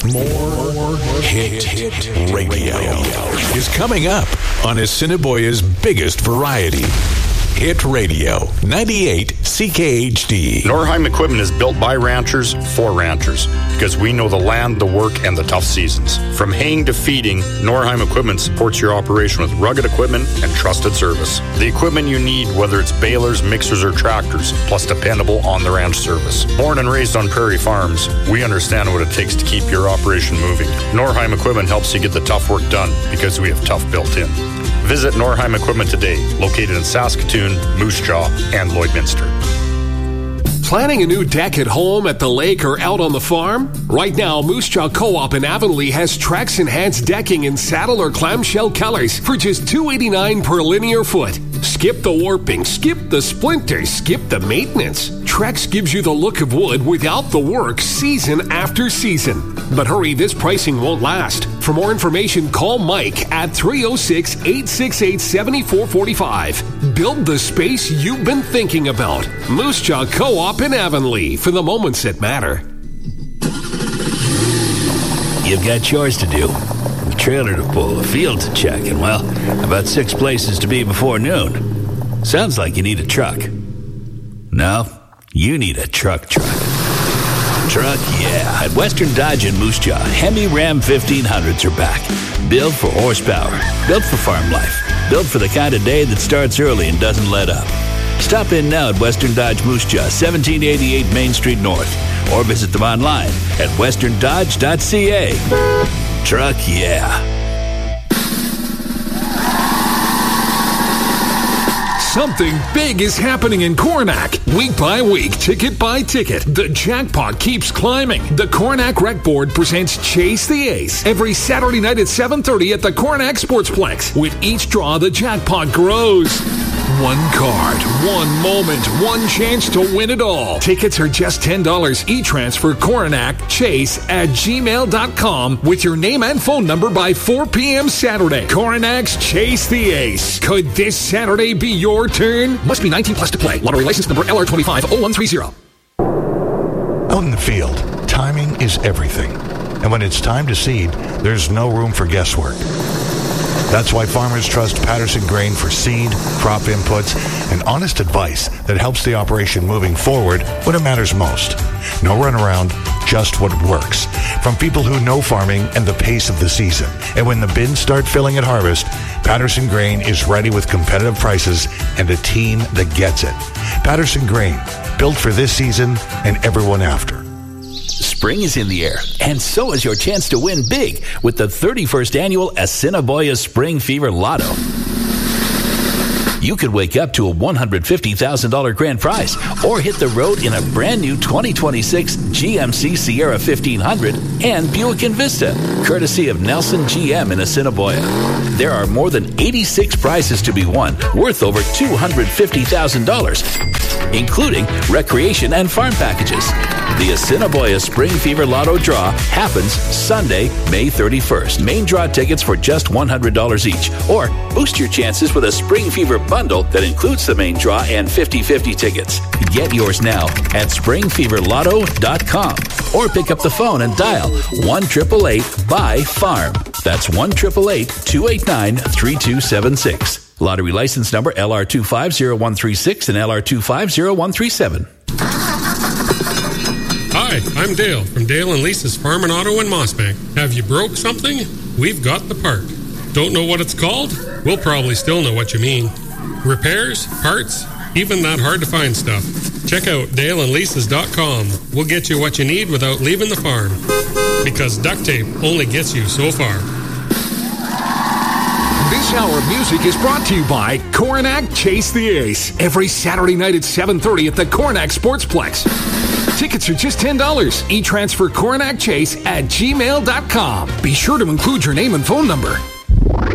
More Hit Radio is coming up on Assiniboia's biggest variety. Hit Radio 98 CKHD. Norheim Equipment is built by ranchers for ranchers because we know the land, the work, and the tough seasons. From haying to feeding, Norheim Equipment supports your operation with rugged equipment and trusted service. The equipment you need, whether it's balers, mixers, or tractors, plus dependable on-the-ranch service. Born and raised on prairie farms, we understand what it takes to keep your operation moving. Norheim Equipment helps you get the tough work done because we have tough built in. Visit Norheim Equipment today, located in Saskatoon, Moose Jaw, and Lloydminster. Planning a new deck at home, at the lake, or out on the farm? Right now, Moose Jaw Co-op in Avonlea has Trex Enhanced decking in saddle or clamshell colors for just $289 per linear foot. Skip the warping, skip the splinters, skip the maintenance. Trex gives you the look of wood without the work season after season. But hurry, this pricing won't last. For more information, call Mike at 306-868-7445. Build the space you've been thinking about. Moose Jaw Co-op in Avonlea, for the moments that matter. You've got chores to do. A trailer to pull, a field to check, and, well, about 6 places to be before noon. Sounds like you need a truck. No, you need a truck. Truck, yeah. At Western Dodge in Moose Jaw, Hemi Ram 1500s are back. Built for horsepower, built for farm life, built for the kind of day that starts early and doesn't let up. Stop in now at Western Dodge Moose Jaw, 1788 Main Street North, or visit them online at westerndodge.ca. Truck, yeah. Something big is happening in Coronach. Week by week, ticket by ticket, the jackpot keeps climbing. The Coronach Rec Board presents Chase the Ace every Saturday night at 7:30 at the Coronach Sportsplex. With each draw, the jackpot grows. One card, one moment, one chance to win it all. Tickets are just $10. E-transfer coronachchase@gmail.com with your name and phone number by 4 p.m. Saturday. Coronach's Chase the Ace. Could this Saturday be your turn? Must be 19 plus to play. Lottery license number LR250130. Out in the field, timing is everything. And when it's time to seed, there's no room for guesswork. That's why farmers trust Patterson Grain for seed, crop inputs, and honest advice that helps the operation moving forward when it matters most. No runaround, just what works. From people who know farming and the pace of the season. And when the bins start filling at harvest, Patterson Grain is ready with competitive prices and a team that gets it. Patterson Grain, built for this season and everyone after. Spring is in the air, and so is your chance to win big with the 31st annual Assiniboia Spring Fever Lotto. You could wake up to a $150,000 grand prize or hit the road in a brand new 2026 GMC Sierra 1500 and Buick Envista, courtesy of Nelson GM in Assiniboia. There are more than 86 prizes to be won, worth over $250,000, including recreation and farm packages. The Assiniboia Spring Fever Lotto Draw happens Sunday, May 31st. Main draw tickets for just $100 each. Or boost your chances with a Spring Fever bundle that includes the main draw and 50/50 tickets. Get yours now at springfeverlotto.com or pick up the phone and dial 1-888-BUY-FARM. That's 1-888-289-3276. Lottery license number LR250136 and LR250137. Hi, I'm Dale from Dale and Lisa's Farm and Auto in Mossbank. Have you broke something? We've got the part. Don't know what it's called? We'll probably still know what you mean. Repairs, parts, even that hard to find stuff. Check out daleandlisas.com. We'll get you what you need without leaving the farm. Because duct tape only gets you so far. This hour of music is brought to you by Coronach Chase the Ace. Every Saturday night at 7:30 at the Coronach Sportsplex. Tickets are just $10. E-transfer coronachchase@gmail.com. Be sure to include your name and phone number.